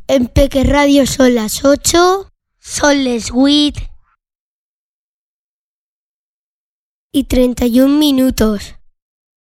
En Peque Radio son las 8, son les 8 y 31 minutos.